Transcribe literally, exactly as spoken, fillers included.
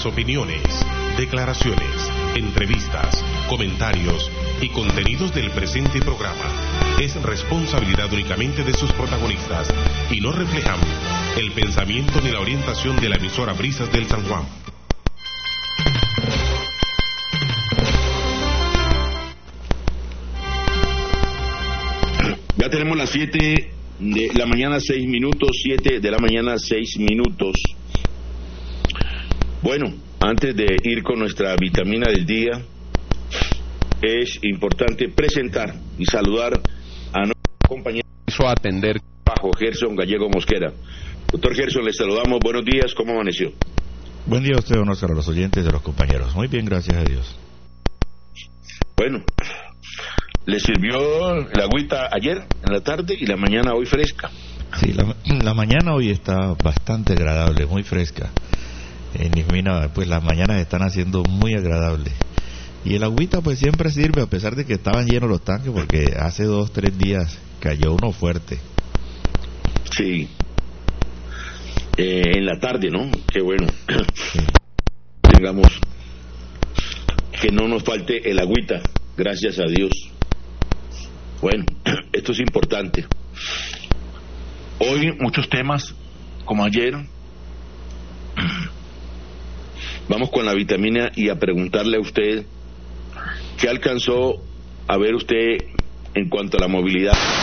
Las opiniones, declaraciones, entrevistas, comentarios y contenidos del presente programa es responsabilidad únicamente de sus protagonistas y no reflejan el pensamiento ni la orientación de la emisora Brisas del San Juan. Ya tenemos las siete de la mañana, seis minutos, siete de la mañana, seis minutos. Bueno, antes de ir con nuestra vitamina del día, es importante presentar y saludar a nuestro compañero a atender bajo Gerson Gallego Mosquera. Doctor Gerson, le saludamos, buenos días, ¿cómo amaneció? Buen día a usted, buenos días a los oyentes y a los compañeros. Muy bien, gracias a Dios. Bueno, ¿le sirvió el agüita ayer en la tarde y la mañana hoy fresca? Sí, la, la mañana hoy está bastante agradable, muy fresca. En Ismina, pues las mañanas están haciendo muy agradables. Y el agüita pues siempre sirve, a pesar de que estaban llenos los tanques, porque hace dos, tres días cayó uno fuerte. Sí. Eh, en la tarde, ¿no? Qué bueno. Sí. Tengamos que no nos falte el agüita, gracias a Dios. Bueno, esto es importante. Hoy muchos temas, como ayer. Vamos con la vitamina y a preguntarle a usted qué alcanzó a ver usted en cuanto a la movilidad.